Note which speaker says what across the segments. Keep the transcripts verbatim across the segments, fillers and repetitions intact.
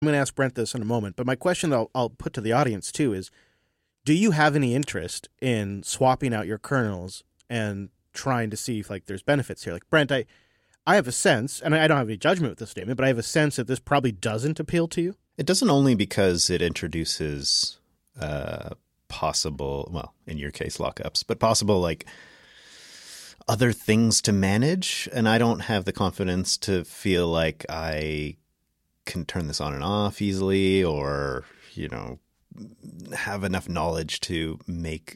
Speaker 1: I'm going to ask Brent this in a moment, but my question I'll, I'll put to the audience too is, do you have any interest in swapping out your kernels and trying to see if like there's benefits here? Like Brent, I, I have a sense, and I don't have any judgment with this statement, but I have a sense that this probably doesn't appeal to you.
Speaker 2: It doesn't only because it introduces uh, possible, well, in your case, lockups, but possible like other things to manage. And I don't have the confidence to feel like I can turn this on and off easily or, you know, have enough knowledge to make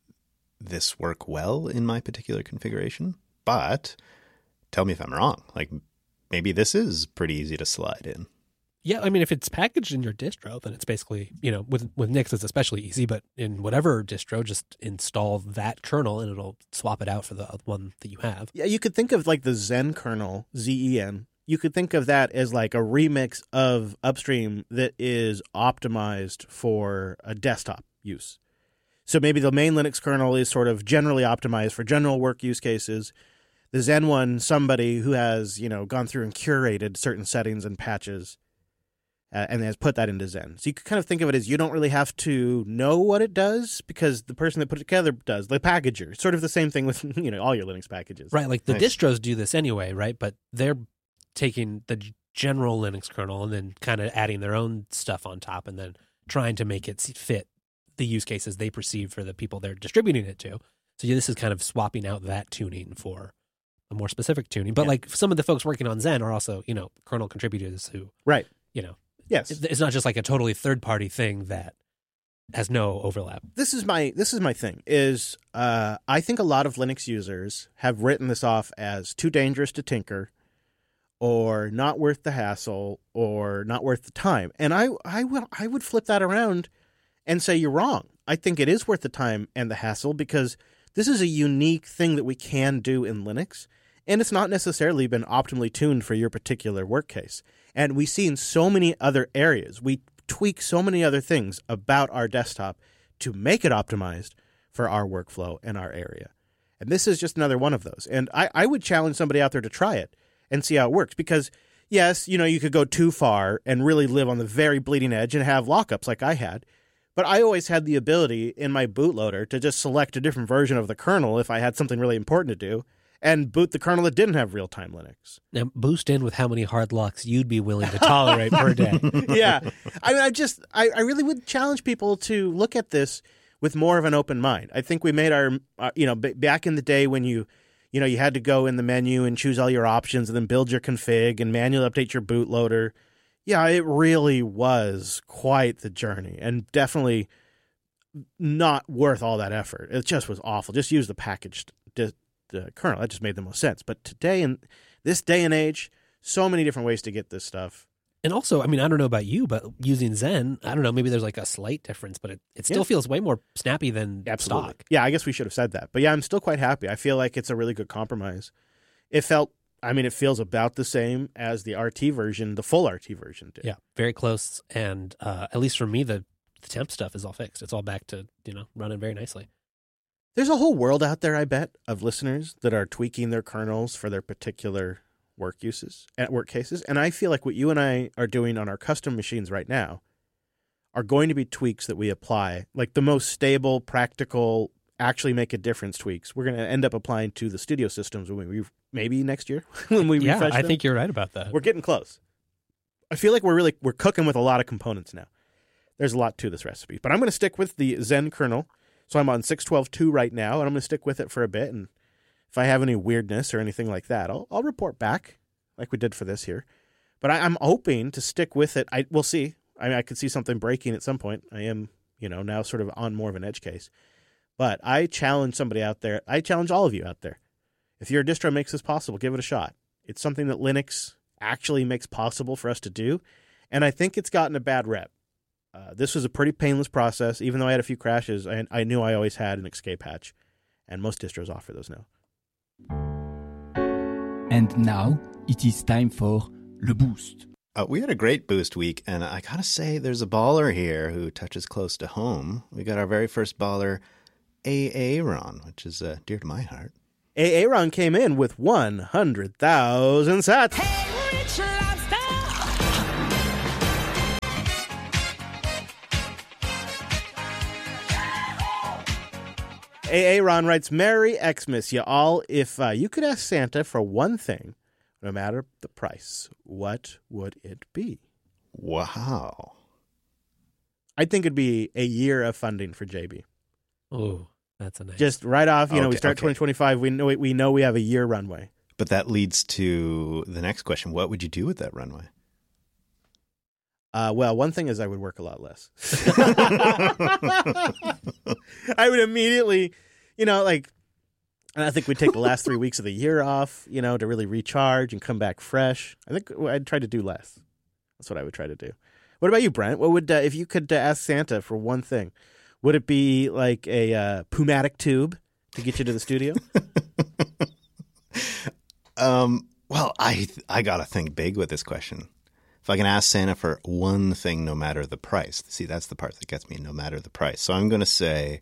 Speaker 2: this work well in my particular configuration. But tell me if I'm wrong. Like maybe this is pretty easy to slide in.
Speaker 3: Yeah, I mean, if it's packaged in your distro, then it's basically, you know, with with Nix, it's especially easy. But in whatever distro, just install that kernel and it'll swap it out for the one that you have.
Speaker 1: Yeah, you could think of like the Zen kernel, Z E N. You could think of that as like a remix of Upstream that is optimized for a desktop use. So maybe the main Linux kernel is sort of generally optimized for general work use cases. The Zen one, somebody who has, you know, gone through and curated certain settings and patches uh, and has put that into Zen. So you could kind of think of it as you don't really have to know what it does because the person that put it together does, the packager. Sort of the same thing with, you know, all your Linux packages.
Speaker 3: Right, like the
Speaker 2: Nice.
Speaker 3: distros do this anyway, right? But they're taking the general Linux kernel and then kind of adding their own stuff on top and then trying to make it fit the use cases they perceive for the people they're distributing it to. So yeah, this is kind of swapping out that tuning for a more specific tuning. But
Speaker 1: Yeah.
Speaker 3: like some of the folks working on Zen are also, you know, kernel contributors who,
Speaker 1: Right.
Speaker 3: you know,
Speaker 1: Yes.
Speaker 3: it's not just like a totally third-party thing that has no overlap.
Speaker 1: This is my this is my thing is uh, I think a lot of Linux users have written this off as too dangerous to tinker or not worth the hassle or not worth the time. And I I will I would flip that around and say you're wrong. I think it is worth the time and the hassle because this is a unique thing that we can do in Linux, and it's not necessarily been optimally tuned for your particular work case. And we see in so many other areas, we tweak so many other things about our desktop to make it optimized for our workflow and our area. And this is just another one of those. And I, I would challenge somebody out there to try it and see how it works because, yes, you know, you could go too far and really live on the very bleeding edge and have lockups like I had. But I always had the ability in my bootloader to just select a different version of the kernel if I had something really important to do and boot the kernel that didn't have real-time Linux.
Speaker 3: Now, boost in with how many hard locks you'd be willing to tolerate per day.
Speaker 1: Yeah. I mean, I just, I, I really would challenge people to look at this with more of an open mind. I think we made our, uh, you know, b- back in the day when you, you know, you had to go in the menu and choose all your options and then build your config and manually update your bootloader. Yeah, it really was quite the journey and definitely not worth all that effort. It just was awful. Just use the packaged di- the kernel. That just made the most sense. But today, in this day and age, so many different ways to get this stuff.
Speaker 3: And also, I mean, I don't know about you, but using Zen, I don't know, maybe there's like a slight difference, but it, it still
Speaker 1: Yeah.
Speaker 3: feels way more snappy than
Speaker 1: Absolutely.
Speaker 3: stock.
Speaker 1: Yeah, I guess we should have said that. But yeah, I'm still quite happy. I feel like it's a really good compromise. It felt, I mean, it feels about the same as the R T version, the full R T version did.
Speaker 3: Yeah, very close. And uh, at least for me, the, the temp stuff is all fixed. It's all back to, you know, running very nicely.
Speaker 1: There's a whole world out there, I bet, of listeners that are tweaking their kernels for their particular work uses, at work cases. And I feel like what you and I are doing on our custom machines right now are going to be tweaks that we apply, like the most stable, practical, actually make a difference tweaks. We're going to end up applying to the studio systems when we maybe next year when we
Speaker 3: Yeah,
Speaker 1: refresh
Speaker 3: I
Speaker 1: them.
Speaker 3: think you're right about that.
Speaker 1: We're getting close. I feel like we're really we're cooking with a lot of components now. There's a lot to this recipe, but I'm going to stick with the Zen kernel. So I'm on six twelve point two right now, and I'm going to stick with it for a bit. And if I have any weirdness or anything like that, I'll I'll report back like we did for this here. But I, I'm hoping to stick with it. I we'll see. I mean, I could see something breaking at some point. I am, you know, now sort of on more of an edge case. But I challenge somebody out there. I challenge all of you out there. If your distro makes this possible, give it a shot. It's something that Linux actually makes possible for us to do, and I think it's gotten a bad rep. Uh, this was a pretty painless process. Even though I had a few crashes, I, I knew I always had an escape hatch, and most distros offer those now.
Speaker 4: And now it is time for Le Boost.
Speaker 2: Uh, we had a great boost week, and I gotta say there's a baller here who touches close to home. We got our very first baller, Aaron, which is uh, dear to my heart.
Speaker 1: Aaron came in with one hundred thousand sats.
Speaker 5: Hey, Rich Lobster!
Speaker 1: A A Ron writes, Merry Xmas, you all. If uh, you could ask Santa for one thing, no matter the price, what would it be?
Speaker 2: Wow.
Speaker 1: I think it'd be a year of funding for J B.
Speaker 3: Oh, that's a nice.
Speaker 1: Just right off, you know, we
Speaker 2: Okay,
Speaker 1: start
Speaker 2: okay.
Speaker 1: twenty twenty-five. We know we know we have a year runway.
Speaker 2: But that leads to the next question. What would you do with that runway?
Speaker 1: Uh, well, one thing is I would work a lot less. I would immediately, you know, like, and I think we'd take the last three weeks of the year off, you know, to really recharge and come back fresh. I think I'd try to do less. That's what I would try to do. What about you, Brent? What would, uh, if you could uh, ask Santa for one thing, would it be like a uh, Pumatic tube to get you to the studio?
Speaker 2: Um, well, I I got to think big with this question. If I can ask Santa for one thing, no matter the price. See, that's the part that gets me, no matter the price. So I'm going to say,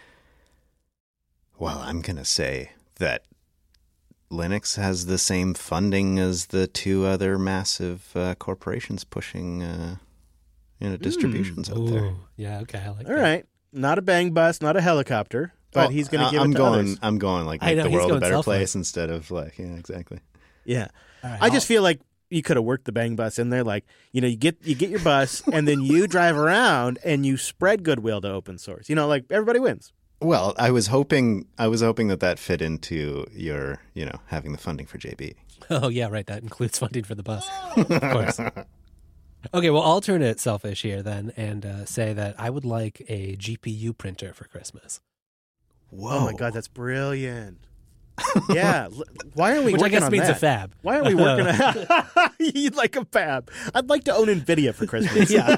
Speaker 2: well, I'm going to say that Linux has the same funding as the two other massive uh, corporations pushing uh, you know, distributions out there.
Speaker 3: Ooh, yeah, okay, I like
Speaker 1: All
Speaker 3: that.
Speaker 1: right. Not a bang bus, not a helicopter, but
Speaker 2: Oh,
Speaker 1: he's going to
Speaker 2: I-
Speaker 1: give
Speaker 2: I'm
Speaker 1: it to
Speaker 2: going,
Speaker 1: others.
Speaker 2: I'm going like
Speaker 3: I
Speaker 2: make
Speaker 3: know,
Speaker 2: the
Speaker 3: he's
Speaker 2: world a
Speaker 3: going
Speaker 2: better
Speaker 3: selfless.
Speaker 2: place instead of like, yeah, exactly.
Speaker 1: Yeah.
Speaker 3: All right,
Speaker 1: I just
Speaker 3: I'll-
Speaker 1: feel like you could have worked the bang bus in there. Like, you know, you get you get your bus and then you drive around and you spread goodwill to open source. You know, like everybody wins.
Speaker 2: Well, I was hoping I was hoping that that fit into your, you know, having the funding for J B.
Speaker 3: Oh, yeah, right. That includes funding for the bus. Of course. Okay, well, I'll turn it selfish here then and uh, say that I would like a G P U printer for Christmas.
Speaker 1: Oh my God, that's brilliant. Yeah. l- Why aren't we
Speaker 3: Which I
Speaker 1: working
Speaker 3: guess
Speaker 1: on
Speaker 3: means
Speaker 1: that?
Speaker 3: a fab.
Speaker 1: Why aren't we working on You'd like a fab. I'd like to own NVIDIA for Christmas.
Speaker 3: Yeah.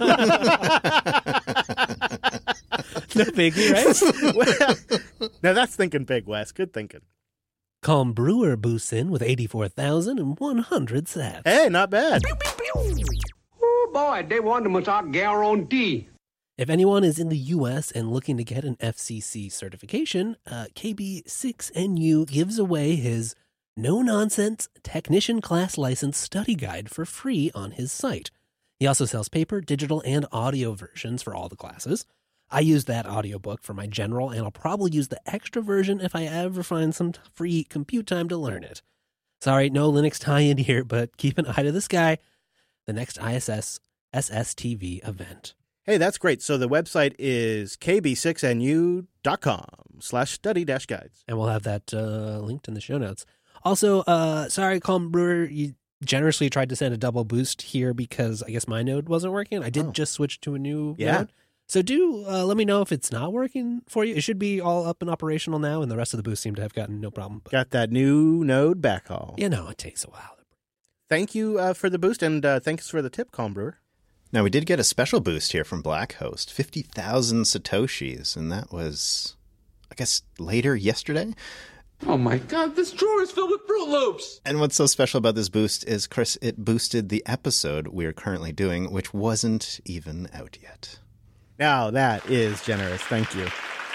Speaker 3: No biggie, right?
Speaker 1: Well, now that's thinking big, Wes. Good thinking.
Speaker 3: Calm Brewer boosts in with eighty-four thousand one hundred sats.
Speaker 1: Hey, not bad.
Speaker 5: Oh boy, they want them without guarantee.
Speaker 3: If anyone is in the U S and looking to get an F C C certification, uh, K B six N U gives away his no-nonsense technician class license study guide for free on his site. He also sells paper, digital, and audio versions for all the classes. I use that audiobook for my general, and I'll probably use the extra version if I ever find some t- free compute time to learn it. Sorry, no Linux tie-in here, but keep an eye to the sky. The next I S S S S T V event.
Speaker 1: Hey, that's great. So the website is k b six n u dot com slash study dash guides.
Speaker 3: And we'll have that uh, linked in the show notes. Also, uh, sorry, Calm Brewer, you generously tried to send a double boost here because I guess my node wasn't working. I did
Speaker 1: Oh.
Speaker 3: just switch to a new
Speaker 1: Yeah.
Speaker 3: node. So do uh, let me know if it's not working for you. It should be all up and operational now, and the rest of the boosts seem to have gotten no problem. But,
Speaker 1: Got that new node backhaul.
Speaker 3: you know, it takes a while.
Speaker 1: Thank you uh, for the boost, and uh, thanks for the tip, Calm Brewer.
Speaker 2: Now, we did get a special boost here from Blackhost, fifty thousand Satoshis, and that was, I guess, later yesterday.
Speaker 5: Oh my God, this drawer is filled with Fruit Loops.
Speaker 2: And what's so special about this boost is, Chris, it boosted the episode we're currently doing, which wasn't even out yet.
Speaker 1: Now, that is generous. Thank you.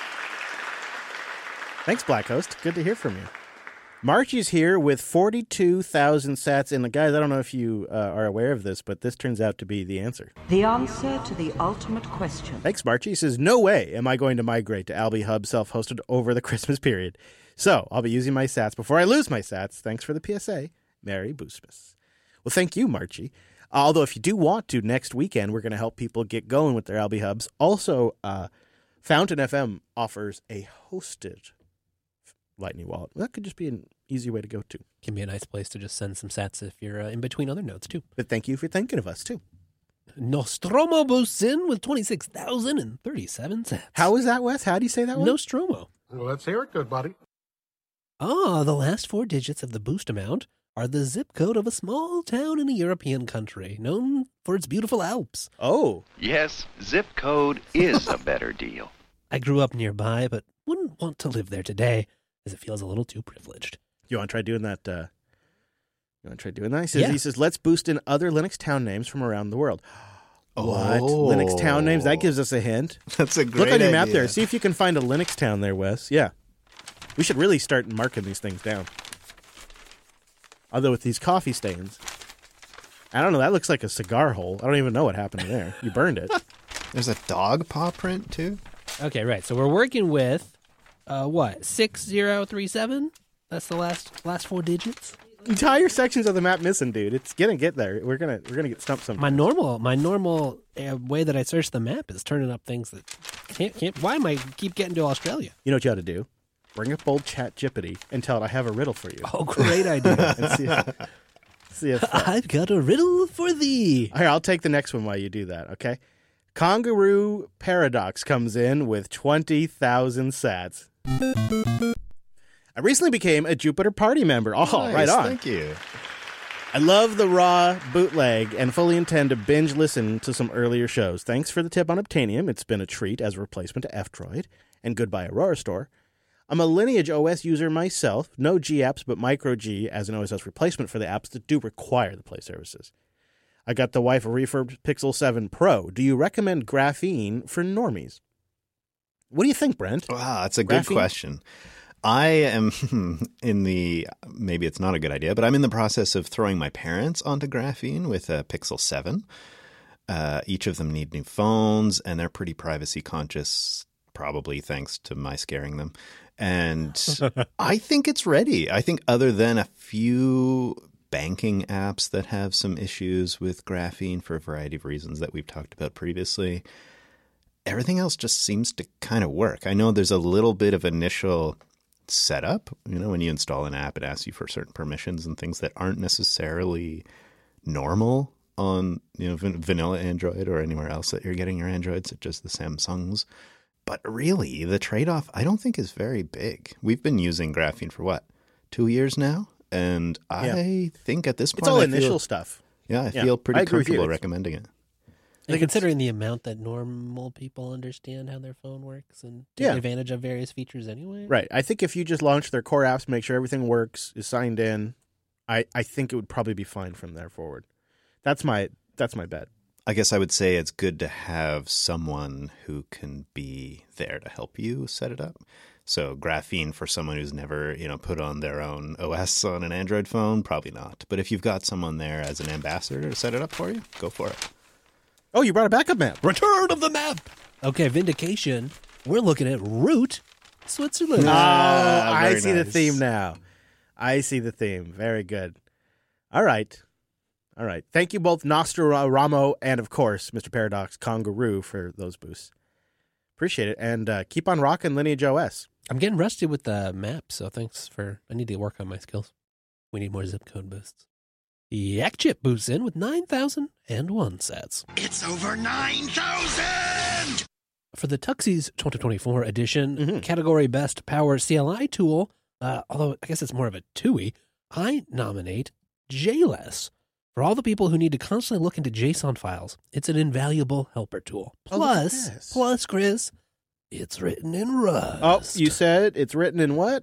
Speaker 1: Thanks, Blackhost. Good to hear from you. Marchie's here with forty-two thousand sats. And, guys, I don't know if you uh, are aware of this, but this turns out to be the answer.
Speaker 6: The answer to the ultimate question.
Speaker 1: Thanks, Marchie. He says, no way am I going to migrate to Alby Hub self-hosted over the Christmas period. So I'll be using my sats before I lose my sats. Thanks for the P S A. Merry Boostmas. Well, thank you, Marchie. Although if you do want to, next weekend, we're going to help people get going with their Alby Hubs. Also, uh, Fountain F M offers a hosted Lightning wallet. That could just be an easy way to go, too.
Speaker 3: Can be a nice place to just send some sats if you're uh, in between other nodes, too.
Speaker 1: But thank you for thinking of us, too.
Speaker 3: Nostromo boosts in with twenty-six thousand thirty-seven sats.
Speaker 1: How is that, Wes? How do you say that one?
Speaker 3: Nostromo.
Speaker 7: Well, let's hear it, good buddy.
Speaker 3: Ah, the last four digits of the boost amount are the zip code of a small town in a European country known for its beautiful Alps.
Speaker 1: Oh.
Speaker 8: Yes, zip code is a better deal.
Speaker 3: I grew up nearby, but wouldn't want to live there today, as it feels a little too privileged.
Speaker 1: You want to try doing that? Uh, you want to try doing that? He says,
Speaker 3: Yeah.
Speaker 1: he says, let's boost in other Linux town names from around the world. What?
Speaker 2: Oh.
Speaker 1: Linux town names? That gives us a hint.
Speaker 2: That's a great
Speaker 1: Look on your map
Speaker 2: idea.
Speaker 1: there. See if you can find a Linux town there, Wes. Yeah. We should really start marking these things down. Although with these coffee stains, I don't know. That looks like a cigar hole. I don't even know what happened there. You burned it.
Speaker 2: There's a dog paw print, too?
Speaker 3: Okay, right. So we're working with Uh, what? six zero three seven? That's the last last four digits?
Speaker 1: Entire sections of the map missing, dude. It's gonna get there. We're gonna we're gonna get stumped sometime.
Speaker 3: My normal my normal uh, way that I search the map is turning up things that can't can't. Why am I keep getting to Australia?
Speaker 1: You know what you ought to do? Bring up old Chat Jippity and tell it I have a riddle for you.
Speaker 3: Oh, great idea!
Speaker 1: And see if, see if uh,
Speaker 3: I've got a riddle for thee.
Speaker 1: Here, I'll take the next one while you do that. Okay. Kangaroo Paradox comes in with twenty thousand sats. I recently became a Jupiter Party member. Oh,
Speaker 2: Nice,
Speaker 1: right on.
Speaker 2: Thank you.
Speaker 1: I love the raw bootleg and fully intend to binge listen to some earlier shows. Thanks for the tip on Obtainium. It's been a treat as a replacement to F-Droid. And goodbye, Aurora Store. I'm a Lineage O S user myself. No G apps, but Micro G as an O S S replacement for the apps that do require the Play services. I got the wife a refurbed Pixel seven Pro. Do you recommend graphene for normies? What do you think, Brent?
Speaker 2: Wow, that's a good
Speaker 1: Graphene?
Speaker 2: question. I am in the, maybe it's not a good idea, but I'm in the process of throwing my parents onto graphene with a Pixel seven. Uh, each of them need new phones, and they're pretty privacy conscious, probably thanks to my scaring them. And I think it's ready. I think other than a few banking apps that have some issues with graphene for a variety of reasons that we've talked about previously, everything else just seems to kind of work. I know there's a little bit of initial setup. You know, when you install an app, it asks you for certain permissions and things that aren't necessarily normal on, you know, van- vanilla Android or anywhere else that you're getting your Androids, such as the Samsungs. But really, the trade-off, I don't think is very big. We've been using graphene for what, two years now? And I
Speaker 1: Yeah.
Speaker 2: think at this point,
Speaker 1: It's all
Speaker 2: I
Speaker 1: initial
Speaker 2: feel,
Speaker 1: stuff.
Speaker 2: Yeah, I
Speaker 1: Yeah,
Speaker 2: feel pretty
Speaker 1: I agree with you.
Speaker 2: comfortable recommending it.
Speaker 3: And considering the amount that normal people understand how their phone works and take
Speaker 1: Yeah.
Speaker 3: advantage of various features anyway.
Speaker 1: Right. I think if you just launch their core apps, make sure everything works, is signed in, I, I think it would probably be fine from there forward. That's my that's my bet.
Speaker 2: I guess I would say it's good to have someone who can be there to help you set it up. So graphene for someone who's never, you know, put on their own O S on an Android phone, probably not. But if you've got someone there as an ambassador to set it up for you, go for it.
Speaker 1: Oh, you brought a backup map.
Speaker 3: Return of the map. Okay, Vindication. We're looking at Root, Switzerland.
Speaker 1: Oh, I
Speaker 2: very
Speaker 1: see the
Speaker 2: nice.
Speaker 1: theme now. I see the theme. Very good. All right. All right. Thank you both, Nostramo and, of course, Mister Paradox Kangaroo for those boosts. Appreciate it. And uh, keep on rocking Lineage O S.
Speaker 3: I'm getting rusty with the map, so thanks for. I need to work on my skills. We need more zip code boosts. Yak Chip boosts in with nine thousand one sats.
Speaker 7: It's over nine thousand!
Speaker 3: For the Tuxies twenty twenty-four edition,
Speaker 1: Mhm.
Speaker 3: category Best Power C L I tool, uh, although I guess it's more of a T U I, I nominate J L E S. For all the people who need to constantly look into JSON files, it's an invaluable helper tool.
Speaker 1: Oh, look at
Speaker 3: Plus,
Speaker 1: this.
Speaker 3: plus, Chris, it's written in Rust.
Speaker 1: Oh, you said it's written in what?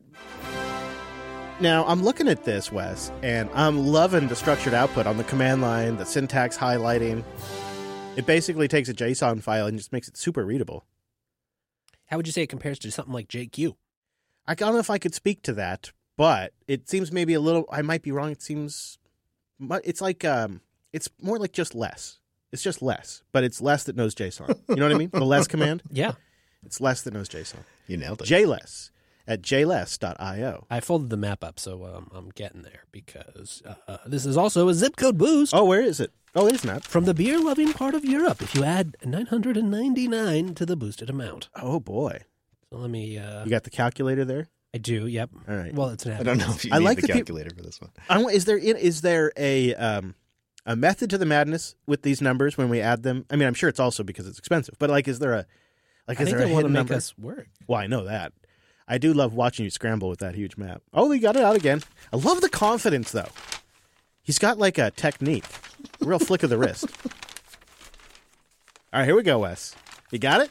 Speaker 1: Now, I'm looking at this, Wes, and I'm loving the structured output on the command line, the syntax highlighting. It basically takes a JSON file and just makes it super readable.
Speaker 3: How would you say it compares to something like J Q?
Speaker 1: I don't know if I could speak to that, but it seems maybe a little, I might be wrong. It seems, mu- it's like, um, it's more like just less. It's just less, but it's less that knows JSON. You know what I mean? The less command,
Speaker 3: Yeah.
Speaker 1: it's less that knows JSON.
Speaker 2: You nailed it.
Speaker 1: J L E S at j l e s dot i o.
Speaker 3: I folded the map up, so um, I'm getting there because uh, this is also a zip code boost
Speaker 1: Oh, where is it? Oh, there's an app.
Speaker 3: from the beer-loving part of Europe if you add nine hundred ninety-nine to the boosted amount.
Speaker 1: Oh, boy.
Speaker 3: So let me... Uh,
Speaker 1: You got the calculator there?
Speaker 3: I do, yep.
Speaker 1: All right.
Speaker 3: Well, it's an app.
Speaker 2: I don't know if you
Speaker 1: I
Speaker 2: need
Speaker 1: like
Speaker 2: the
Speaker 1: the peop-
Speaker 2: calculator for this one.
Speaker 1: I don't, is there is there a um, a method to the madness with these numbers when we add them? I mean, I'm sure it's also because it's expensive, but like, is there a like
Speaker 3: I
Speaker 1: is
Speaker 3: think
Speaker 1: there a
Speaker 3: they want to
Speaker 1: hidden
Speaker 3: make
Speaker 1: number?
Speaker 3: us work.
Speaker 1: Well, I know that. I do love watching you scramble with that huge map. Oh, they got it out again. I love the confidence though. He's got like a technique, a real flick of the wrist. All right, here we go, Wes. You got it?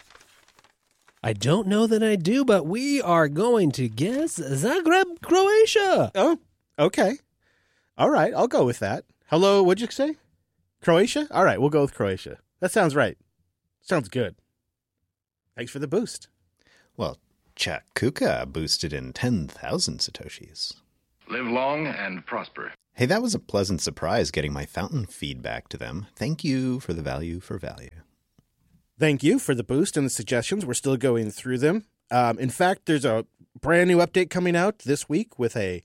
Speaker 3: I don't know that I do, but we are going to guess Zagreb, Croatia.
Speaker 1: Oh, okay. All right, I'll go with that. Hello, what'd you say? Croatia? All right, we'll go with Croatia. That sounds right. Sounds good. Thanks for the boost.
Speaker 2: Well, Chakuka boosted in ten thousand Satoshis.
Speaker 8: Live long and prosper.
Speaker 2: Hey, that was a pleasant surprise getting my fountain feedback to them. Thank you for the value for value.
Speaker 1: Thank you for the boost and the suggestions. We're still going through them. Um, in fact, there's a brand new update coming out this week with a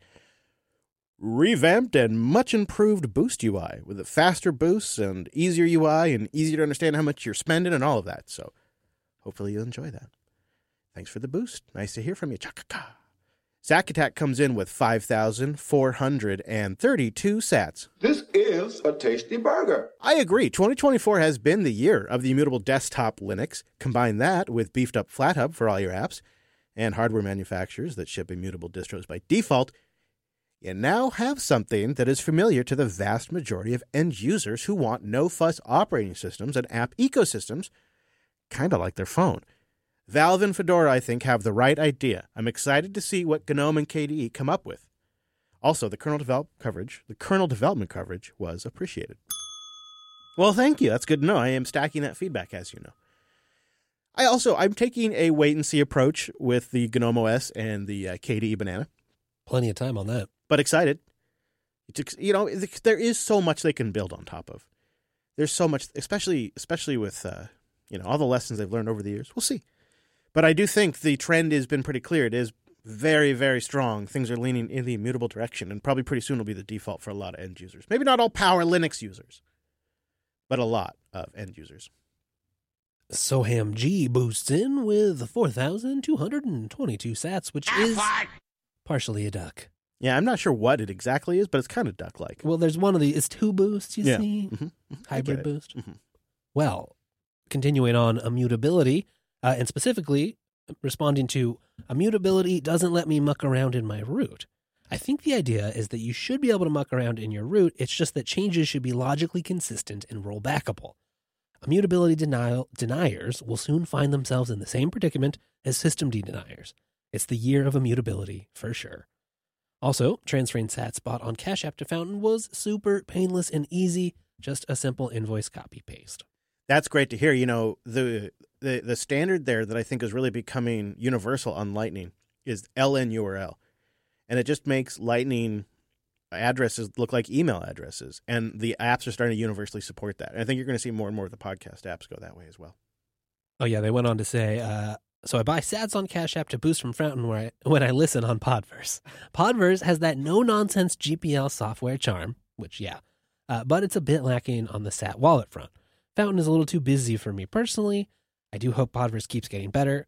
Speaker 1: revamped and much improved Boost U I with a faster boosts and easier U I and easier to understand how much you're spending and all of that. So hopefully you'll enjoy that. Thanks for the boost. Nice to hear from you. Chaka-ka. Zack Attack comes in with five thousand four hundred thirty-two sats.
Speaker 9: This is a tasty burger.
Speaker 1: I agree. twenty twenty-four has been the year of the immutable desktop Linux. Combine that with beefed up FlatHub for all your apps and hardware manufacturers that ship immutable distros by default. You now have something that is familiar to the vast majority of end users who want no-fuss operating systems and app ecosystems, kind of like their phone. Valve and Fedora, I think, have the right idea. I'm excited to see what GNOME and K D E come up with. Also, the kernel develop coverage, the kernel development coverage was appreciated. Well, thank you. That's good to know. I am stacking that feedback, as you know. I also, I'm taking a wait-and-see approach with the GNOME O S and the uh, K D E Banana.
Speaker 3: Plenty of time on that.
Speaker 1: But excited. It's, you know, there is so much they can build on top of. There's so much, especially especially with, uh, you know, all the lessons they've learned over the years. We'll see. But I do think the trend has been pretty clear. It is very, very strong. Things are leaning in the immutable direction, and probably pretty soon will be the default for a lot of end users. Maybe not all Power Linux users, but a lot of end users.
Speaker 3: Soham G boosts in with four thousand two hundred twenty-two sats, which is partially a duck.
Speaker 1: Yeah, I'm not sure what it exactly is, but it's kind of duck-like.
Speaker 3: Well, there's one of the, it's two boosts, you
Speaker 1: yeah.
Speaker 3: see?
Speaker 1: Mm-hmm. Mm-hmm.
Speaker 3: Hybrid boost.
Speaker 1: Mm-hmm.
Speaker 3: Well, continuing on immutability, uh, and specifically responding to immutability doesn't let me muck around in my root. I think the idea is that you should be able to muck around in your root. It's just that changes should be logically consistent and rollbackable. Immutability denial, deniers will soon find themselves in the same predicament as systemd deniers. It's the year of immutability, for sure. Also, transferring sats bought on Cash App to Fountain was super painless and easy, just a simple invoice copy-paste.
Speaker 1: That's great to hear. You know, the, the the standard there that I think is really becoming universal on Lightning is L N U R L. And it just makes Lightning addresses look like email addresses. And the apps are starting to universally support that. And I think you're going to see more and more of the podcast apps go that way as well.
Speaker 3: Oh, yeah, they went on to say, uh, so I buy sats on Cash App to boost from Fountain where I, when I listen on Podverse. Podverse has that no-nonsense G P L software charm, which, yeah, uh, but it's a bit lacking on the sat wallet front. Fountain is a little too busy for me personally. I do hope Podverse keeps getting better.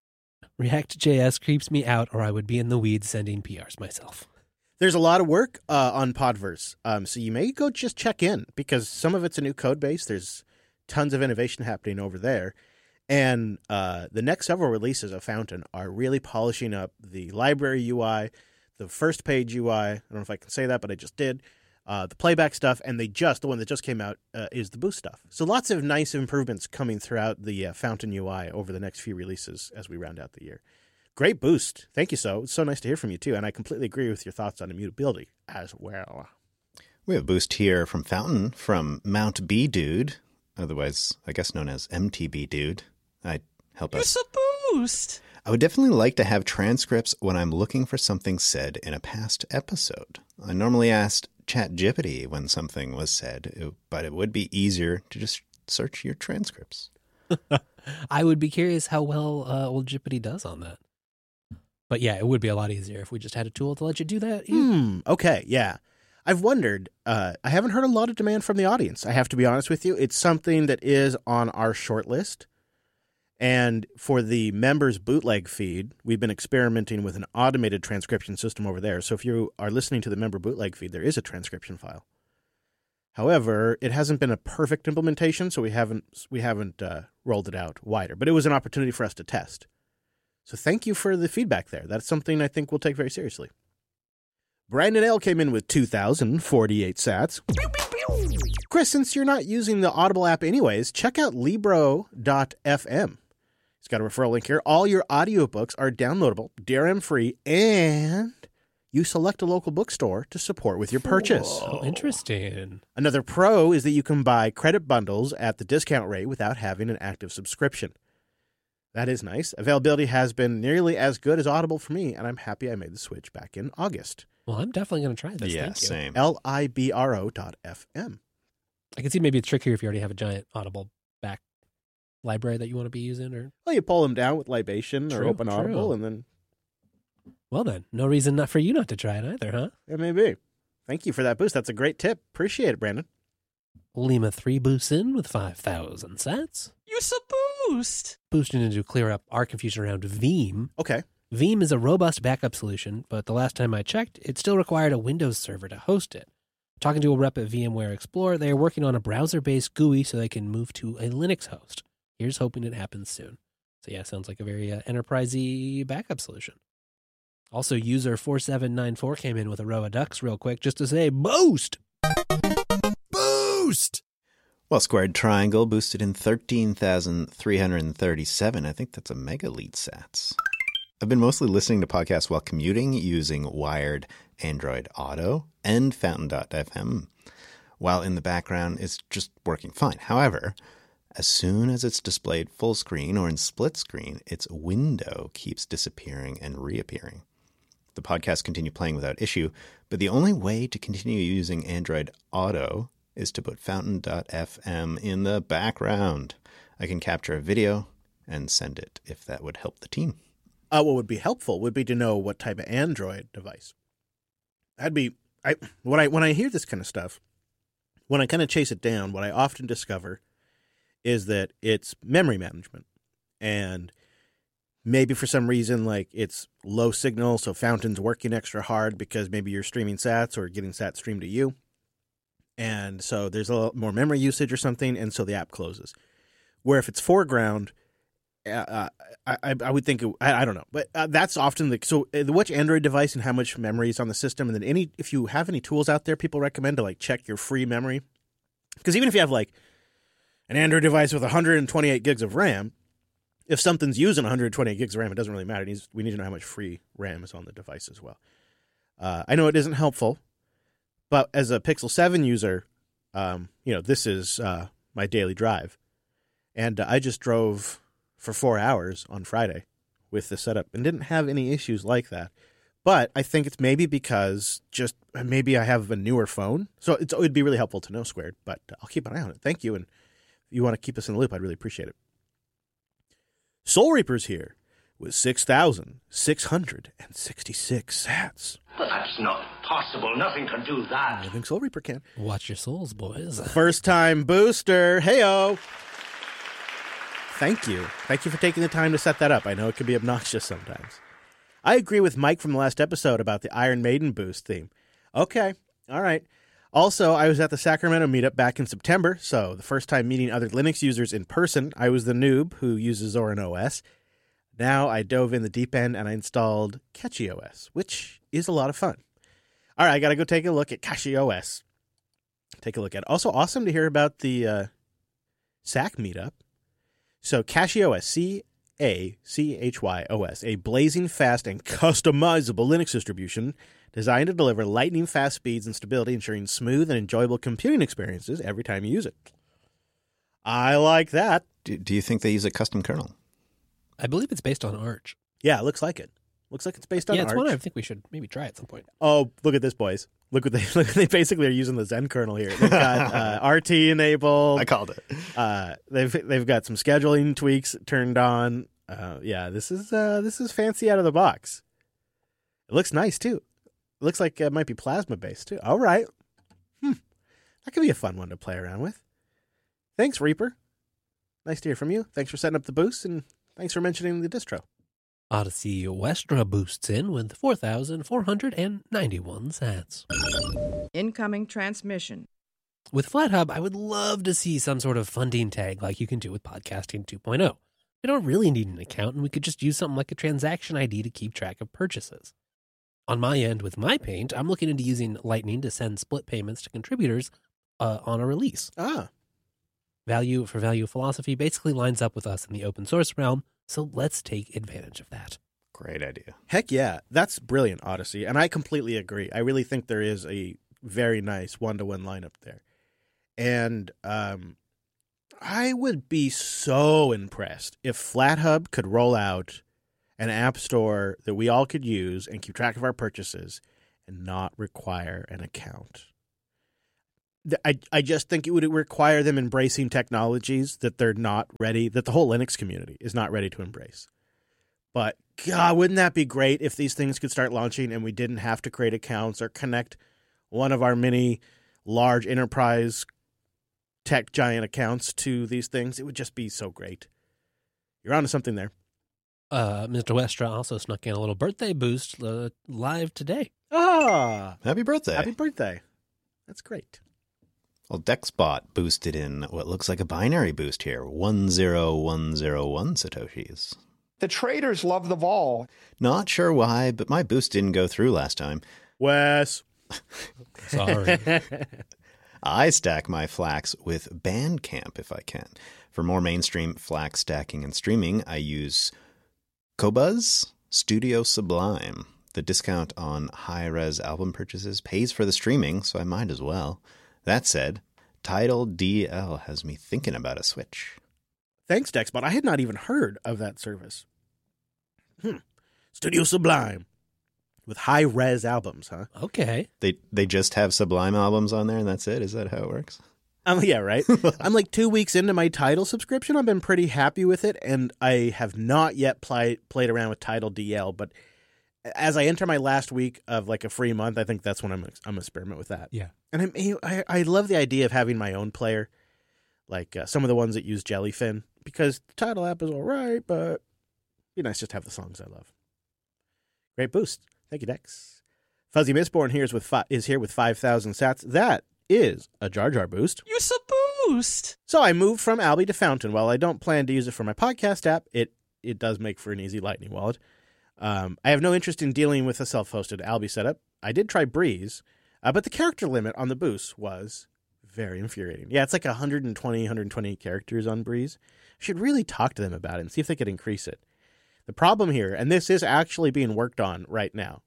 Speaker 3: React.js creeps me out, or I would be in the weeds sending P Rs myself.
Speaker 1: There's a lot of work uh, on Podverse, um, so you may go just check in, because some of it's a new code base. There's tons of innovation happening over there. And uh, the next several releases of Fountain are really polishing up the library U I, the first page U I. I don't know if I can say that, but I just did. Uh, the playback stuff, and they just, the one that just came out uh, is the boost stuff. So lots of nice improvements coming throughout the uh, Fountain U I over the next few releases as we round out the year. Great boost. Thank you, So. It's so nice to hear from you, too. And I completely agree with your thoughts on immutability as well.
Speaker 2: We have a boost here from Fountain from Mount B Dude, otherwise, I guess, known as M T B Dude. I help us.
Speaker 10: It's a boost.
Speaker 2: I would definitely like to have transcripts when I'm looking for something said in a past episode. I normally asked ChatGPT when something was said, but it would be easier to just search your transcripts.
Speaker 3: I would be curious how well uh, old Jippity does on that. But yeah, it would be a lot easier if we just had a tool to let you do that.
Speaker 1: Hmm. Okay. Yeah. I've wondered. Uh, I haven't heard a lot of demand from the audience. I have to be honest with you. It's something that is on our short list. And for the members bootleg feed, we've been experimenting with an automated transcription system over there. So if you are listening to the member bootleg feed, there is a transcription file. However, it hasn't been a perfect implementation, so we haven't we haven't uh, rolled it out wider. But it was an opportunity for us to test. So thank you for the feedback there. That's something I think we'll take very seriously. Brandon L. came in with two thousand forty-eight sats. Chris, since you're not using the Audible app anyways, check out Libro dot f m. It's got a referral link here. All your audiobooks are downloadable, D R M-free, and you select a local bookstore to support with your purchase.
Speaker 3: Oh, interesting.
Speaker 1: Another pro is that you can buy credit bundles at the discount rate without having an active subscription. That is nice. Availability has been nearly as good as Audible for me, and I'm happy I made the switch back in August.
Speaker 3: Well, I'm definitely going to try this.
Speaker 2: Yeah,
Speaker 3: Thank you.
Speaker 2: same.
Speaker 1: L I B R O dot F M.
Speaker 3: I can see maybe it's trickier if you already have a giant Audible back library that you want to be using? Or
Speaker 1: Well, you pull them down with Libation or
Speaker 3: True,
Speaker 1: Open Audible,
Speaker 3: true.
Speaker 1: and then
Speaker 3: Well then, no reason not for you not to try it either, huh?
Speaker 1: it may be. Thank you for that boost. That's a great tip. Appreciate it, Brandon.
Speaker 3: Lima three boosts in with five thousand sats.
Speaker 10: Use a boost.
Speaker 3: Boosting in to clear up our confusion around Veeam.
Speaker 1: Okay.
Speaker 3: Veeam is a robust backup solution, but the last time I checked, it still required a Windows server to host it. Talking to a rep at VMware Explorer, they are working on a browser-based G U I so they can move to a Linux host. Here's hoping it happens soon. So yeah, sounds like a very uh, enterprisey backup solution. Also, user four seven nine four came in with a row of ducks real quick just to say, boost!
Speaker 7: Boost!
Speaker 2: Well, Squared Triangle boosted in thirteen thousand three hundred thirty-seven. I think that's a megalead sats. I've been mostly listening to podcasts while commuting using wired Android Auto and Fountain dot f m, while in the background it's just working fine. However, as soon as it's displayed full screen or in split screen, its window keeps disappearing and reappearing. The podcasts continue playing without issue, but the only way to continue using Android Auto is to put Fountain dot f m in the background. I can capture a video and send it if that would help the team.
Speaker 1: Uh, what would be helpful would be to know what type of Android device. That'd be I when I when I hear this kind of stuff, when I kind of chase it down, what I often discover is that it's memory management, and maybe for some reason like it's low signal, so Fountain's working extra hard because maybe you're streaming sats or getting sats streamed to you, and so there's a lot more memory usage or something, and so the app closes. Where if it's foreground. Uh, I, I would think it, I, I don't know, but uh, that's often the so uh, which Android device and how much memory is on the system, and then any if you have any tools out there, people recommend to like check your free memory, because even if you have like an Android device with one hundred twenty-eight gigs of RAM, if something's using one hundred twenty-eight gigs of RAM, it doesn't really matter. It needs, we need to know how much free RAM is on the device as well. Uh, I know it isn't helpful, but as a Pixel seven user, um, you know this is uh, my daily drive, and uh, I just drove for four hours on Friday with the setup and didn't have any issues like that. But I think it's maybe because just maybe I have a newer phone. So it's, it would be really helpful to know, Squared, but I'll keep an eye on it. Thank you. And if you want to keep us in the loop, I'd really appreciate it. Soul Reaper's here with six thousand six hundred sixty-six sats.
Speaker 11: But that's not possible. Nothing can do that.
Speaker 1: I think Soul Reaper can.
Speaker 3: Watch your souls, boys.
Speaker 1: First time booster. Hey-o. Thank you. Thank you for taking the time to set that up. I know it can be obnoxious sometimes. I agree with Mike from the last episode about the Iron Maiden boost theme. Okay. All right. Also, I was at the Sacramento meetup back in September, so the first time meeting other Linux users in person, I was the noob who uses Zorin O S. Now I dove in the deep end and I installed Catchy O S, which is a lot of fun. All right, I got to go take a look at Catchy O S. Take a look at it. Also, awesome to hear about the uh, S A C meetup. So CachyOS, C A C H Y O S, a blazing fast and customizable Linux distribution designed to deliver lightning fast speeds and stability, ensuring smooth and enjoyable computing experiences every time you use it. I like that.
Speaker 2: Do, do you think they use a custom kernel?
Speaker 3: I believe it's based on Arch.
Speaker 1: Yeah, it looks like it. Looks like it's based on
Speaker 3: yeah,
Speaker 1: Arch.
Speaker 3: it's one I think we should maybe try at some point.
Speaker 1: Oh, look at this, boys. Look what they look. They basically are using the Zen kernel here. They've got uh, R T enabled.
Speaker 2: I called it.
Speaker 1: Uh, they've they've got some scheduling tweaks turned on. Uh, yeah, this is uh, this is fancy out of the box. It looks nice too. It looks like it might be plasma based too. All right, hmm. That could be a fun one to play around with. Thanks, Reaper. Nice to hear from you. Thanks for setting up the boost, and thanks for mentioning the distro.
Speaker 3: Odyssey Westra boosts in with four thousand four hundred ninety-one sats.
Speaker 12: Incoming transmission.
Speaker 3: With FlatHub, I would love to see some sort of funding tag like you can do with Podcasting two point oh. We don't really need an account, and we could just use something like a transaction I D to keep track of purchases. On my end with MyPaint, I'm looking into using Lightning to send split payments to contributors uh, on a release.
Speaker 1: Ah.
Speaker 3: Value for value philosophy basically lines up with us in the open source realm, so let's take advantage of that.
Speaker 2: Great idea.
Speaker 1: Heck yeah. That's brilliant, Odyssey. And I completely agree. I really think there is a very nice one-to-one lineup there. And um, I would be so impressed if FlatHub could roll out an app store that we all could use and keep track of our purchases and not require an account. I, I just think it would require them embracing technologies that they're not ready, that the whole Linux community is not ready to embrace. But, God, wouldn't that be great if these things could start launching and we didn't have to create accounts or connect one of our many large enterprise tech giant accounts to these things? It would just be so great. You're onto something there.
Speaker 3: Uh, Mister Westra also snuck in a little birthday boost uh, live today.
Speaker 1: Ah,
Speaker 2: happy birthday.
Speaker 1: Happy birthday. That's great.
Speaker 2: Well, DexBot boosted in what looks like a binary boost here, one zero one zero one Satoshis.
Speaker 13: The traders love the vol.
Speaker 2: Not sure why, but my boost didn't go through last time.
Speaker 1: Wes.
Speaker 3: Sorry.
Speaker 2: I stack my Flax with Bandcamp if I can. For more mainstream Flax stacking and streaming, I use Qobuz Studio Sublime. The discount on high-res album purchases pays for the streaming, so I might as well. That said, Tidal D L has me thinking about a switch.
Speaker 1: Thanks, DexBot. I had not even heard of that service. Hmm. Studio Sublime. With high-res albums, huh?
Speaker 3: Okay.
Speaker 2: They they just have Sublime albums on there and that's it? Is that how it works?
Speaker 1: Um, yeah, right? I'm like two weeks into my Tidal subscription. I've been pretty happy with it, and I have not yet play, played around with Tidal D L, but as I enter my last week of like a free month, I think that's when I'm I'm experiment with that.
Speaker 3: Yeah.
Speaker 1: And I I, I love the idea of having my own player, like uh, some of the ones that use Jellyfin, because the Tidal app is all right, but it'd be nice just to have the songs I love. Great boost. Thank you, Dex. Fuzzy Mistborn here is with fi- is here with five thousand sats. That is a Jar Jar boost.
Speaker 10: Use a boost.
Speaker 1: So I moved from Alby to Fountain. While I don't plan to use it for my podcast app, it it does make for an easy Lightning wallet. Um, I have no interest in dealing with a self-hosted Alby setup. I did try Breeze, uh, but the character limit on the boost was very infuriating. Yeah, it's like one hundred twenty, one hundred twenty characters on Breeze. I should really talk to them about it and see if they could increase it. The problem here, and this is actually being worked on right now.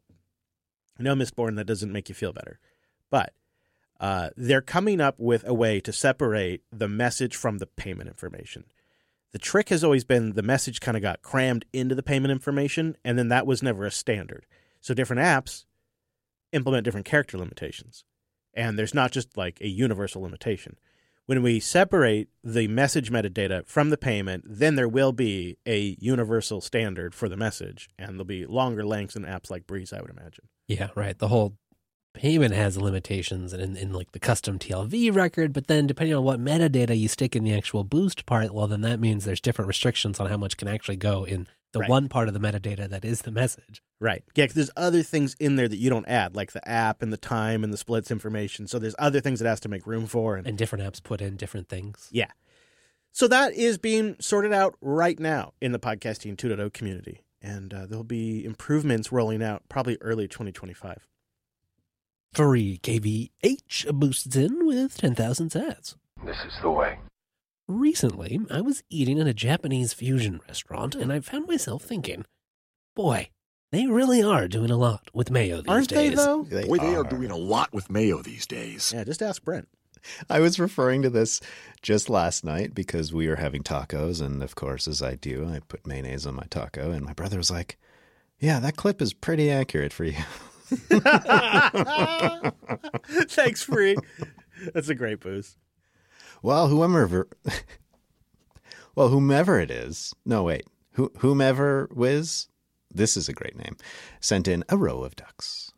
Speaker 1: I know, Mistborn, that doesn't make you feel better, but uh, they're coming up with a way to separate the message from the payment information. The trick has always been the message kind of got crammed into the payment information, and then that was never a standard. So different apps implement different character limitations, and there's not just like a universal limitation. When we separate the message metadata from the payment, then there will be a universal standard for the message, and there'll be longer lengths in apps like Breeze, I would imagine.
Speaker 3: Yeah, right. The whole payment has limitations in, in like the custom T L V record, but then depending on what metadata you stick in the actual boost part, well, then that means there's different restrictions on how much can actually go in the
Speaker 1: right.
Speaker 3: one part of the metadata that is the message.
Speaker 1: Right. Yeah, 'cause there's other things in there that you don't add, like the app and the time and the splits information. So there's other things it has to make room for. And,
Speaker 3: and different apps put in different things.
Speaker 1: Yeah. So that is being sorted out right now in the Podcasting two point oh community. And uh, there'll be improvements rolling out probably early twenty twenty-five.
Speaker 3: Free K V H boosts in with ten thousand sats.
Speaker 8: This is the way.
Speaker 3: Recently, I was eating in a Japanese fusion restaurant, and I found myself thinking, boy, they really are doing a lot with mayo these
Speaker 1: Aren't
Speaker 3: days.
Speaker 1: they, though?
Speaker 7: They Boy, they are. are doing a lot with mayo these days.
Speaker 1: Yeah, just ask Brent.
Speaker 2: I was referring to this just last night because we were having tacos, and of course, as I do, I put mayonnaise on my taco, and my brother was like, yeah, that clip is pretty accurate for you.
Speaker 1: Thanks, Free. That's a great boost.
Speaker 2: Well, whomever, well, whomever it is, no, wait, Who, whomever Wiz, this is a great name, sent in a row of ducks.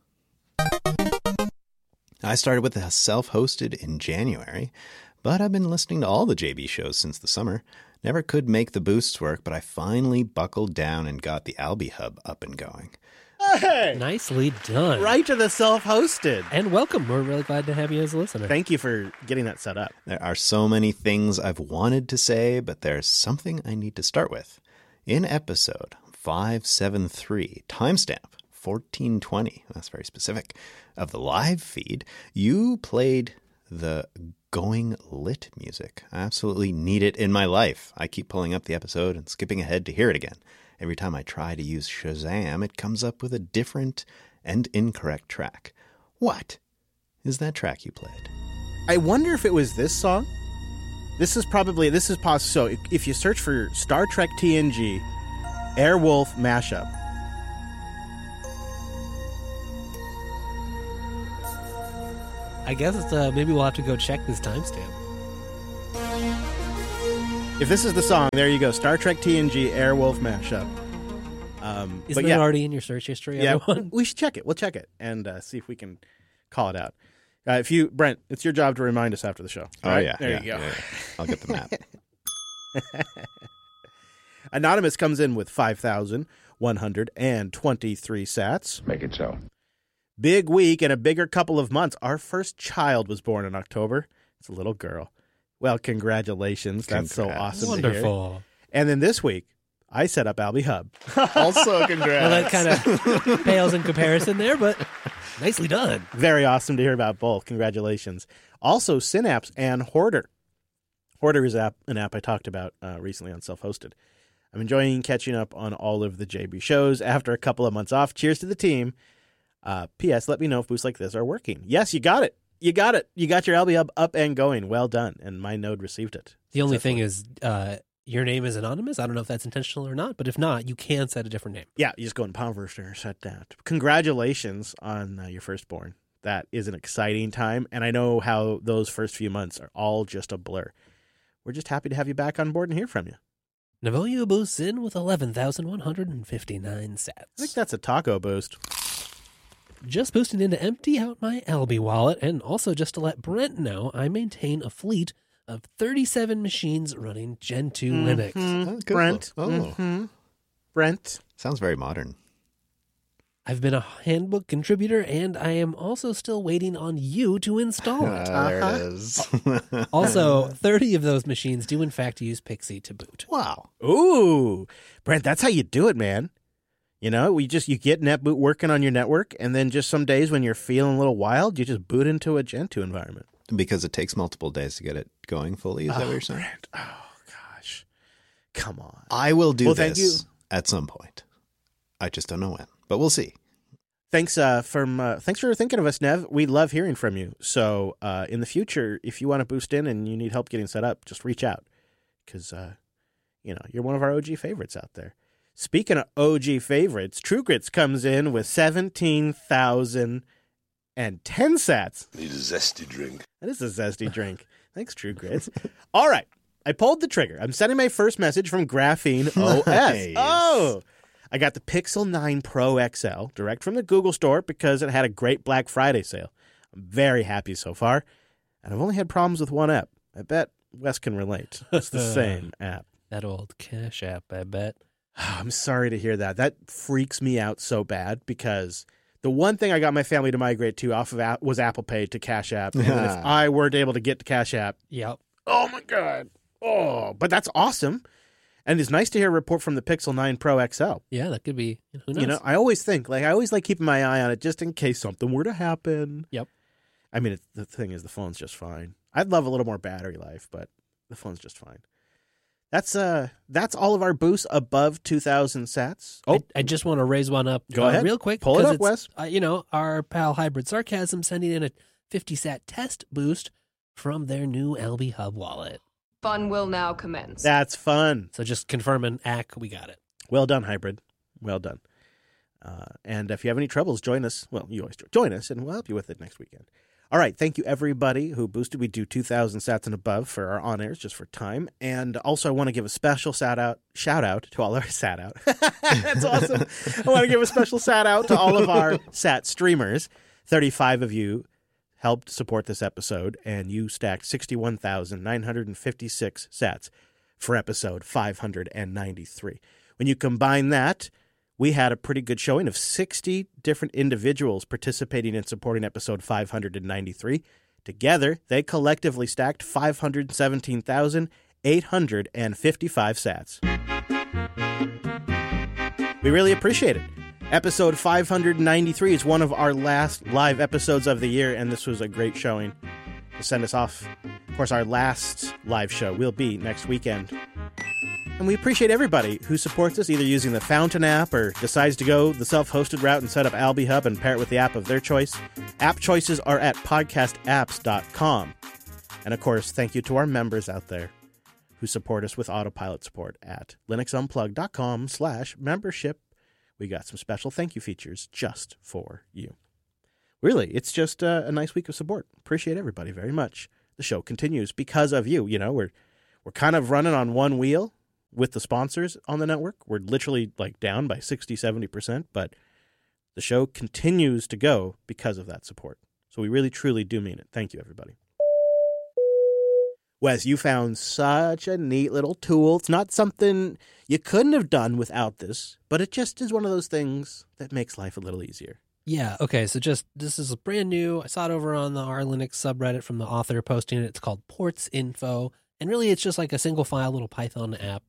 Speaker 2: I started with a self-hosted in January, but I've been listening to all the J B shows since the summer. Never could make the boosts work, but I finally buckled down and got the Alby Hub up and going.
Speaker 1: Hey!
Speaker 3: Nicely done.
Speaker 1: Right to the self-hosted.
Speaker 3: And welcome. We're really glad to have you as a listener.
Speaker 1: Thank you for getting that set up.
Speaker 2: There are so many things I've wanted to say, but there's something I need to start with. In episode five seventy-three, timestamp fourteen twenty, that's very specific, of the live feed, you played the Going Lit music. I absolutely need it in my life. I keep pulling up the episode and skipping ahead to hear it again. Every time I try to use Shazam, it comes up with a different and incorrect track. What is that track you played?
Speaker 1: I wonder if it was this song. This is probably, this is possible. So if you search for Star Trek T N G, Airwolf mashup.
Speaker 3: I guess uh, maybe we'll have to go check this timestamp.
Speaker 1: If this is the song, there you go. Star Trek T N G Airwolf mashup. Um,
Speaker 3: Isn't
Speaker 1: but
Speaker 3: it
Speaker 1: yeah,
Speaker 3: already in your search history,
Speaker 1: yeah,
Speaker 3: everyone?
Speaker 1: we should check it. We'll check it and uh, see if we can call it out. Uh, if you, Brent, it's your job to remind us after the show.
Speaker 2: Oh,
Speaker 1: right?
Speaker 2: yeah.
Speaker 1: There
Speaker 2: yeah,
Speaker 1: you go.
Speaker 2: yeah, yeah. I'll get the map.
Speaker 1: Anonymous comes in with five thousand one hundred twenty-three sats.
Speaker 8: Make it so.
Speaker 1: Big week and a bigger couple of months. Our first child was born in October. It's a little girl. Well, congratulations. That's
Speaker 2: Congrats.
Speaker 1: so awesome
Speaker 3: Wonderful.
Speaker 1: to hear. And then this week, I set up Albie Hub.
Speaker 2: Also, congrats.
Speaker 3: Well, that kind of pales in comparison there, but nicely done.
Speaker 1: Very awesome to hear about both. Congratulations. Also, Synapse and Hoarder. Hoarder is app, an app I talked about uh, recently on Self-Hosted. I'm enjoying catching up on all of the J B shows after a couple of months off. Cheers to the team. Uh, P S. Let me know if boosts like this are working. Yes, you got it. You got it. You got your Albie Hub up and going. Well done. And my node received it.
Speaker 3: The only thing is uh, your name is anonymous. I don't know if that's intentional or not, but if not, you can set a different name.
Speaker 1: Yeah, you just go in PowerVerse set that. Congratulations on uh, your firstborn. That is an exciting time, and I know how those first few months are all just a blur. We're just happy to have you back on board and hear from you.
Speaker 3: Navoyo boosts in with eleven thousand one hundred fifty-nine sats.
Speaker 1: I think that's a taco boost.
Speaker 3: Just boosting in to empty out my Albie wallet, and also just to let Brent know I maintain a fleet of thirty-seven machines running Gen two
Speaker 1: Mm-hmm.
Speaker 3: Linux.
Speaker 2: Oh, cool.
Speaker 1: Brent.
Speaker 2: Oh.
Speaker 1: Mm-hmm. Brent.
Speaker 2: Sounds very modern.
Speaker 3: I've been a handbook contributor, and I am also still waiting on you to install it.
Speaker 2: Ah, there
Speaker 1: Uh-huh.
Speaker 2: it is.
Speaker 3: Also, thirty of those machines do in fact use Pixie to boot.
Speaker 2: Wow.
Speaker 1: Ooh. Brent, that's how you do it, man. You know, we just you get NetBoot working on your network, and then just some days when you're feeling a little wild, you just boot into a Gen two environment.
Speaker 2: Because it takes multiple days to get it going fully. Is that what you're saying?
Speaker 1: Brent. Oh, gosh. Come on.
Speaker 2: I will do
Speaker 1: Well,
Speaker 2: this
Speaker 1: thank you.
Speaker 2: at some point. I just don't know when, but we'll see.
Speaker 1: Thanks uh, from uh, thanks for thinking of us, Nev. We love hearing from you. So uh, in the future, if you want to boost in and you need help getting set up, just reach out because uh, you know you're one of our O G favorites out there. Speaking of O G favorites, True Grits comes in with seventeen thousand and ten sats.
Speaker 7: Need a zesty drink.
Speaker 1: That is a zesty drink. Thanks, True Grits. All right, I pulled the trigger. I'm sending my first message from Graphene O S.
Speaker 2: Nice.
Speaker 1: Oh. I got the Pixel nine Pro X L direct from the Google store because it had a great Black Friday sale. I'm very happy so far, and I've only had problems with one app. I bet Wes can relate. It's the same app.
Speaker 3: That old Cash App, I bet.
Speaker 1: I'm sorry to hear that. That freaks me out so bad because the one thing I got my family to migrate to off of app was Apple Pay to Cash App. And then if I weren't able to get to Cash App,
Speaker 3: Yep.
Speaker 1: oh my God. Oh, but that's awesome. And it's nice to hear a report from the Pixel nine Pro X L.
Speaker 3: Yeah, that could be. Who knows?
Speaker 1: You know, I always think, like, I always like keeping my eye on it just in case something were to happen.
Speaker 3: Yep.
Speaker 1: I mean, it, the thing is, the phone's just fine. I'd love a little more battery life, but the phone's just fine. That's uh, that's all of our boosts above two thousand sats.
Speaker 3: Oh, I, I just want to raise one up.
Speaker 1: Go
Speaker 3: uh,
Speaker 1: ahead.
Speaker 3: real quick.
Speaker 1: Pull it
Speaker 3: 'cause
Speaker 1: up,
Speaker 3: it's,
Speaker 1: Wes.
Speaker 3: Uh, you know, our pal Hybrid Sarcasm sending in a fifty sat test boost from their new Albie Hub wallet.
Speaker 14: Fun will now commence.
Speaker 1: That's fun.
Speaker 3: So just confirming, A C, we got it.
Speaker 1: Well done, Hybrid. Well done. Uh, and if you have any troubles, join us. Well, you always do. Join us, and we'll help you with it next weekend. All right. Thank you, everybody who boosted. We do two thousand sats and above for our on-airs just for time. And also, I want to give a special shout out, shout out to all our sat out. That's awesome. I want to give a special sat out to all of our sat streamers. thirty-five of you helped support this episode, and you stacked sixty-one thousand nine hundred fifty-six sats for episode five hundred ninety-three. When you combine that, we had a pretty good showing of sixty different individuals participating in supporting episode five hundred ninety-three. Together, they collectively stacked five hundred seventeen thousand eight hundred fifty-five sats. We really appreciate it. Episode five hundred ninety-three is one of our last live episodes of the year, and this was a great showing to send us off. Of course, our last live show will be next weekend. And we appreciate everybody who supports us, either using the Fountain app or decides to go the self-hosted route and set up Albie Hub and pair it with the app of their choice. App choices are at podcast apps dot com. And of course, thank you to our members out there who support us with autopilot support at linuxunplug.com slash membership. We got some special thank you features just for you. really, it's just a, a nice week of support. Appreciate everybody very much. The show continues because of you. You know, we're we're kind of running on one wheel with the sponsors on the network. We're literally like down by sixty, seventy percent, but the show continues to go because of that support. So we really, truly do mean it. Thank you, everybody. Wes, you found such a neat little tool. It's not something you couldn't have done without this, but it just is one of those things that makes life a little easier.
Speaker 3: Yeah, okay, so just, this is brand new. I saw it over on the R Linux subreddit from the author posting it. It's called Ports Info, and really it's just like a single file little Python app,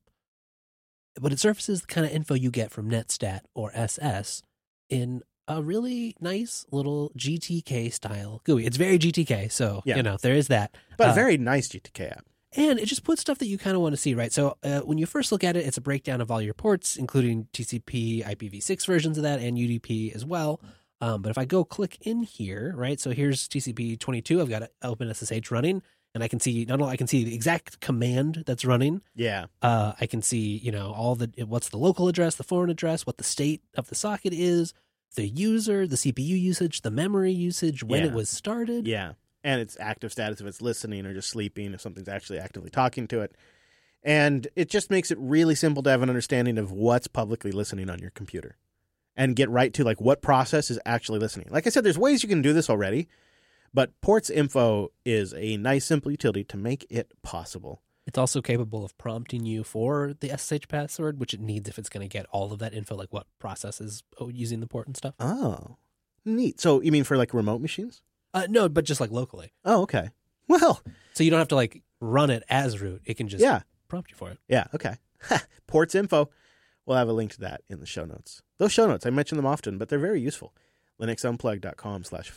Speaker 3: but it surfaces the kind of info you get from Netstat or S S in a really nice little G T K style G U I. It's very G T K, so, yeah. you know, there is that.
Speaker 1: But
Speaker 3: uh,
Speaker 1: a very nice G T K app.
Speaker 3: And it just puts stuff that you kind of want to see, right? So uh, when you first look at it, it's a breakdown of all your ports, including T C P, I P v six versions of that, and U D P as well. Um, but if I go click in here, right, so here's T C P twenty-two. I've got OpenSSH running, and I can see not only I can see the exact command that's running.
Speaker 1: Yeah.
Speaker 3: Uh, I can see, you know, all the what's the local address, the foreign address, what the state of the socket is, the user, the C P U usage, the memory usage, when
Speaker 1: yeah.
Speaker 3: it was started.
Speaker 1: Yeah. And its active status, if it's listening or just sleeping, if something's actually actively talking to it. And it just makes it really simple to have an understanding of what's publicly listening on your computer and get right to like what process is actually listening. Like I said, there's ways you can do this already, but Ports Info is a nice, simple utility to make it possible.
Speaker 3: It's also capable of prompting you for the S S H password, which it needs if it's going to get all of that info, like what process is using the port and stuff.
Speaker 1: Oh, neat. So you mean for like remote machines?
Speaker 3: Uh, no, but just like locally.
Speaker 1: Oh, okay. Well,
Speaker 3: so you don't have to like run it as root. It can just
Speaker 1: yeah.
Speaker 3: prompt you for it.
Speaker 1: Yeah. Okay. Ports Info. We'll have a link to that in the show notes. Those show notes, I mention them often, but they're very useful. linuxunplugged.com slash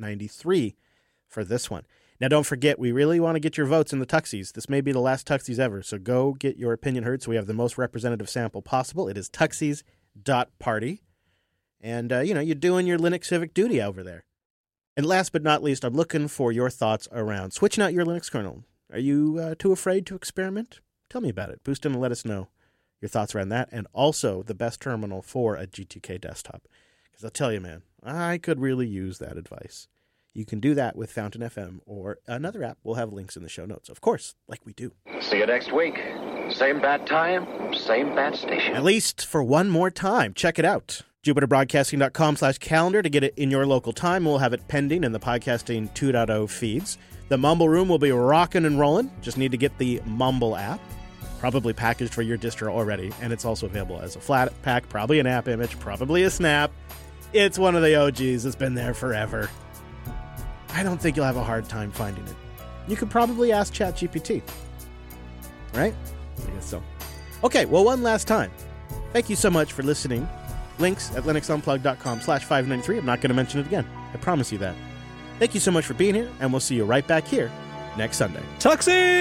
Speaker 1: 593 for this one. Now, don't forget, we really want to get your votes in the Tuxies. This may be the last Tuxies ever, so go get your opinion heard so we have the most representative sample possible. It is tuxies dot party. And, uh, you know, you're doing your Linux civic duty over there. And last but not least, I'm looking for your thoughts around switching out your Linux kernel. Are you uh, too afraid to experiment? Tell me about it. Boost in and let us know your thoughts around that, and also the best terminal for a G T K desktop. Because I'll tell you, man, I could really use that advice. You can do that with Fountain F M or another app. We'll have links in the show notes, of course, like we do.
Speaker 11: See you next week. Same bad time, same bad station.
Speaker 1: At least for one more time. Check it out. JupiterBroadcasting.com slash calendar to get it in your local time. We'll have it pending in the Podcasting two point oh feeds. The Mumble Room will be rocking and rolling. Just need to get the Mumble app. Probably packaged for your distro already, and it's also available as a flat pack, probably an app image, probably a snap. It's one of the O Gs. It's been there forever. I don't think you'll have a hard time finding it. You could probably ask ChatGPT. Right? I guess so. Okay, well, one last time. Thank you so much for listening. Links at linuxunplugged.com slash 593. I'm not going to mention it again. I promise you that. Thank you so much for being here, and we'll see you right back here next Sunday.
Speaker 3: Tuxie!